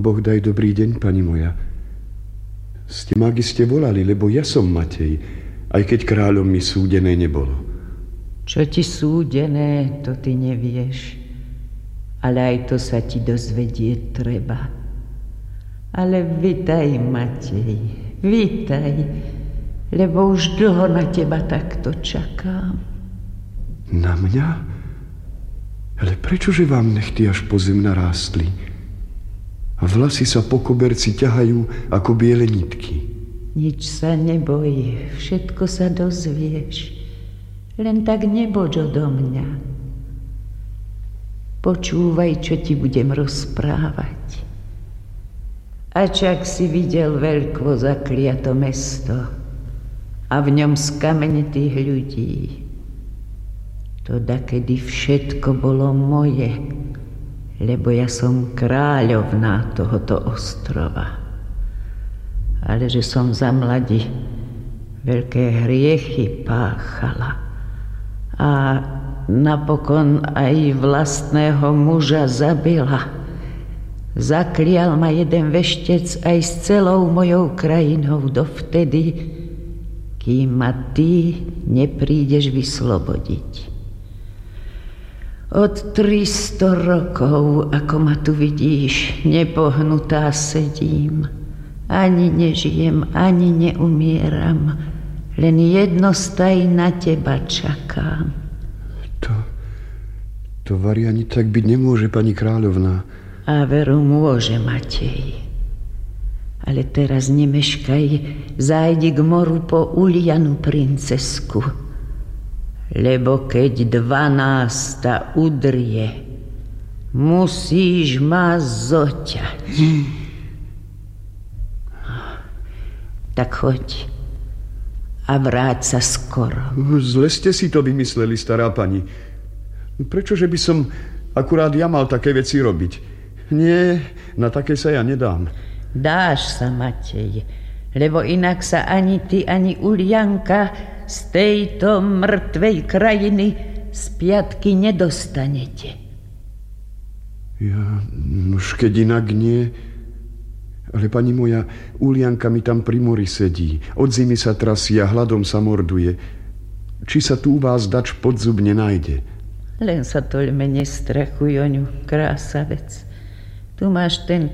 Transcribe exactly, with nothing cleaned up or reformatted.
Boh daj dobrý deň, pani moja. Ste ma, ste volali, lebo ja som Matej, aj keď kráľom mi súdené nebolo. Čo ti súdené, to ty nevieš. Ale aj to sa ti dozvedieť treba. Ale vitaj, Matej, vitaj, lebo už dlho na teba takto čakám. Na mňa? Ale prečože vám nechty až po zem narástli? A vlasy sa po koberci ťahajú ako biele nitky. Nič sa neboj, všetko sa dozvieš. Len tak neboď odo mňa. Počúvaj, čo ti budem rozprávať. Ačak si videl veľkvo zakliato mesto a v ňom skamenitých ľudí. To dakedy všetko bolo moje, lebo ja som kráľovná tohoto ostrova. Ale že som za mladí veľké hriechy páchala a napokon aj vlastného muža zabila. Zaklial ma jeden veštec aj s celou mojou krajinou dovtedy, kým ma ty neprídeš vyslobodiť. Od tristo rokov, ako ma tu vidíš, nepohnutá sedím. Ani nežijem, ani neumieram. Len jednostaj na teba čakám. To, to vari ani tak byť nemôže, pani kráľovná. A veru môže, Matej. Ale teraz nemeškaj, zájdi k moru po Ulianu princesku. Lebo keď dvanásta udrie, musíš ma zoťať. Hm. Tak choď a vráť sa skoro. Zle ste si to vymysleli, stará pani. Prečože by som akurát ja mal také veci robiť? Nie, na také sa ja nedám. Dáš sa, Matej, lebo inak sa ani ty, ani Ulianka z tejto mŕtvej krajiny z piatky nedostanete. Ja, už keď inak nie. Ale pani moja, Ulianka mi tam pri mori sedí. Od zimy sa trasie a hladom sa morduje. Či sa tu u vás dač pod zub nenájde? Len sa toľme nestrachuj o ňu, krásavec. Tu máš ten